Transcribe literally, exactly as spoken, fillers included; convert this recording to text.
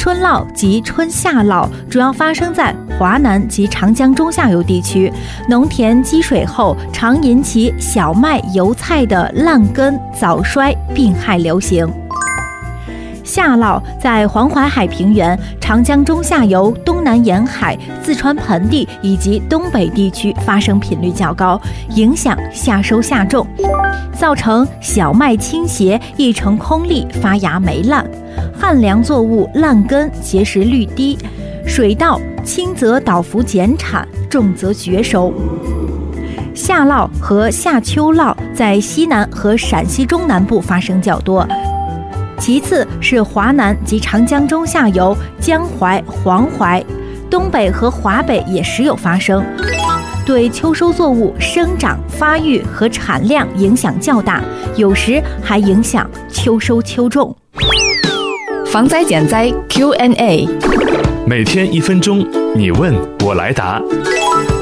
春涝及春夏涝主要发生在华南及长江中下游地区，农田积水后常引起小麦、油菜的烂根、早衰、病害流行。夏涝在黄淮海平原、长江中下游、东南沿海、四川盆地以及东北地区发生频率较高，影响夏收夏种，造成小麦倾斜、一成空粒、发芽霉烂；旱粮作物烂根、结实率低；水稻轻则倒伏减产，重则绝收。夏涝和夏秋涝在西南和陕西中南部发生较多，其次是华南及长江中下游、江淮、黄淮，东北和华北也时有发生，对秋收作物生长、发育和产量影响较大，有时还影响秋收秋种。 防灾减灾 Q and A， 每天一分钟，你问我来答。